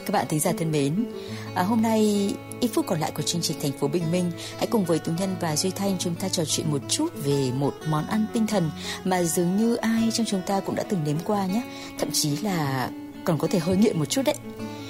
Các bạn thính giả thân mến, hôm nay ít phút còn lại của chương trình Thành phố Bình Minh, hãy cùng với Tú Nhân và Duy Thanh chúng ta trò chuyện một chút về một món ăn tinh thần mà dường như ai trong chúng ta cũng đã từng nếm qua nhé. Thậm chí là còn có thể hơi nghiện một chút đấy.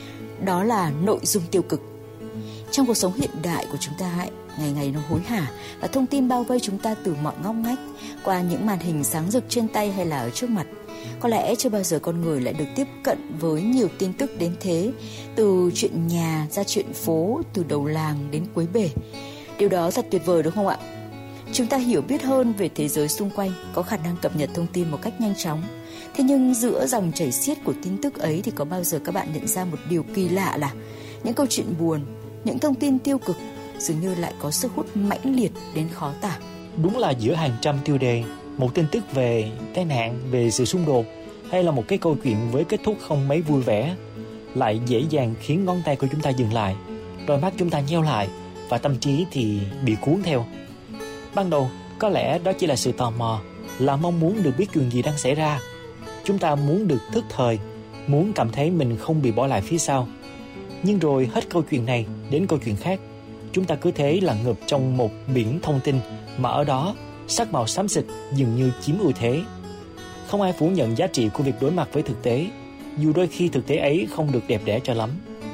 Đó là nội dung tiêu cực. Trong cuộc sống hiện đại của chúng ta ấy, ngày ngày nó hối hả và thông tin bao vây chúng ta từ mọi ngóc ngách, qua những màn hình sáng rực trên tay hay là ở trước mặt. Có lẽ chưa bao giờ con người lại được tiếp cận với nhiều tin tức đến thế, từ chuyện nhà ra chuyện phố, từ đầu làng đến cuối bể. Điều đó thật tuyệt vời đúng không ạ? Chúng ta hiểu biết hơn về thế giới xung quanh, có khả năng cập nhật thông tin một cách nhanh chóng. Thế nhưng giữa dòng chảy xiết của tin tức ấy thì có bao giờ các bạn nhận ra một điều kỳ lạ là những câu chuyện buồn, những thông tin tiêu cực dường như lại có sức hút mãnh liệt đến khó tả. Đúng là giữa hàng trăm tiêu đề, một tin tức về tai nạn, về sự xung đột hay là một cái câu chuyện với kết thúc không mấy vui vẻ lại dễ dàng khiến ngón tay của chúng ta dừng lại, đôi mắt chúng ta nheo lại và tâm trí thì bị cuốn theo. Ban đầu có lẽ đó chỉ là sự tò mò, là mong muốn được biết chuyện gì đang xảy ra. Chúng ta muốn được thức thời, muốn cảm thấy mình không bị bỏ lại phía sau. Nhưng rồi hết câu chuyện này đến câu chuyện khác, chúng ta cứ thế là ngập trong một biển thông tin mà ở đó sắc màu xám xịt dường như chiếm ưu thế. Không ai phủ nhận giá trị của việc đối mặt với thực tế, dù đôi khi thực tế ấy không được đẹp đẽ cho lắm.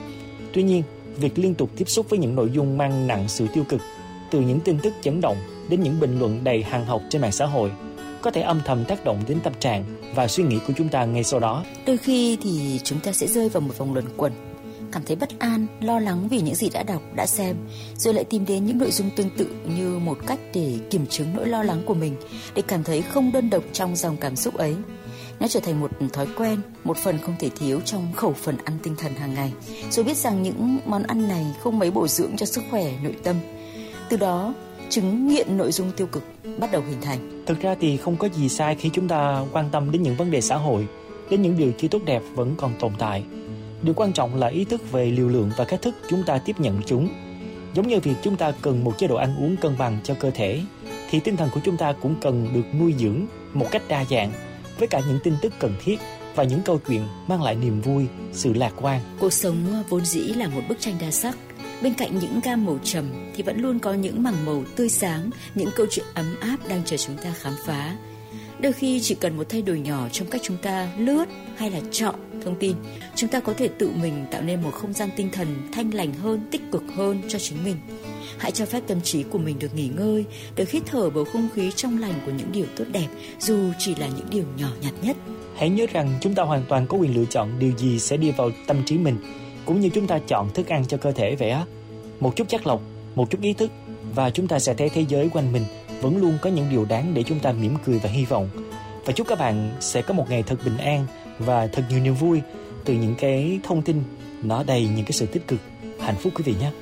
Tuy nhiên, việc liên tục tiếp xúc với những nội dung mang nặng sự tiêu cực, từ những tin tức chấn động đến những bình luận đầy hằn học trên mạng xã hội, có thể âm thầm tác động đến tâm trạng và suy nghĩ của chúng ta ngay sau đó. Đôi khi thì chúng ta sẽ rơi vào một vòng luẩn quẩn, cảm thấy bất an, lo lắng vì những gì đã đọc, đã xem, rồi lại tìm đến những nội dung tương tự như một cách để kiểm chứng nỗi lo lắng của mình, để cảm thấy không đơn độc trong dòng cảm xúc ấy. Nó trở thành một thói quen, một phần không thể thiếu trong khẩu phần ăn tinh thần hàng ngày, rồi biết rằng những món ăn này không mấy bổ dưỡng cho sức khỏe nội tâm. Từ đó, chứng nghiện nội dung tiêu cực bắt đầu hình thành. Thực ra thì không có gì sai khi chúng ta quan tâm đến những vấn đề xã hội, đến những điều chưa tốt đẹp vẫn còn tồn tại. Điều quan trọng là ý thức về liều lượng và cách thức chúng ta tiếp nhận chúng. Giống như việc chúng ta cần một chế độ ăn uống cân bằng cho cơ thể, thì tinh thần của chúng ta cũng cần được nuôi dưỡng một cách đa dạng, với cả những tin tức cần thiết và những câu chuyện mang lại niềm vui, sự lạc quan. Cuộc sống vốn dĩ là một bức tranh đa sắc. Bên cạnh những gam màu trầm thì vẫn luôn có những mảng màu tươi sáng, những câu chuyện ấm áp đang chờ chúng ta khám phá. Đôi khi chỉ cần một thay đổi nhỏ trong cách chúng ta lướt hay là chọn thông tin, chúng ta có thể tự mình tạo nên một không gian tinh thần thanh lành hơn, tích cực hơn cho chính mình. Hãy cho phép tâm trí của mình được nghỉ ngơi, được hít thở bầu không khí trong lành của những điều tốt đẹp, dù chỉ là những điều nhỏ nhặt nhất. Hãy nhớ rằng chúng ta hoàn toàn có quyền lựa chọn điều gì sẽ đi vào tâm trí mình, cũng như chúng ta chọn thức ăn cho cơ thể vậy á. Một chút chắc lọc, một chút ý thức, và chúng ta sẽ thấy thế giới quanh mình vẫn luôn có những điều đáng để chúng ta mỉm cười và hy vọng. Và chúc các bạn sẽ có một ngày thật bình an và thật nhiều niềm vui từ những cái thông tin nó đầy những cái sự tích cực, hạnh phúc quý vị nhé.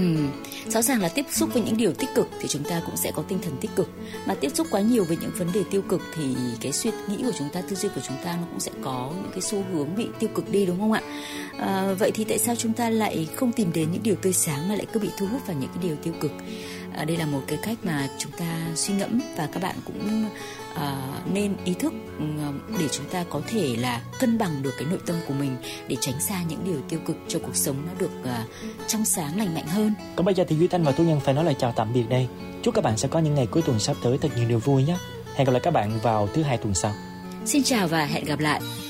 Rõ ràng là tiếp xúc với những điều tích cực thì chúng ta cũng sẽ có tinh thần tích cực, mà tiếp xúc quá nhiều với những vấn đề tiêu cực thì cái suy nghĩ của chúng ta, tư duy của chúng ta nó cũng sẽ có những cái xu hướng bị tiêu cực đi, đúng không ạ? Vậy thì tại sao chúng ta lại không tìm đến những điều tươi sáng mà lại cứ bị thu hút vào những cái điều tiêu cực? Đây là một cái cách mà chúng ta suy ngẫm, và các bạn cũng nên ý thức để chúng ta có thể là cân bằng được cái nội tâm của mình, để tránh xa những điều tiêu cực, cho cuộc sống nó được trong sáng, lành mạnh hơn. Còn bây giờ thì Duy Thanh và Tú Nhân phải nói lời chào tạm biệt đây. Chúc các bạn sẽ có những ngày cuối tuần sắp tới thật nhiều niềm vui nhé. Hẹn gặp lại các bạn vào thứ Hai tuần sau. Xin chào và hẹn gặp lại.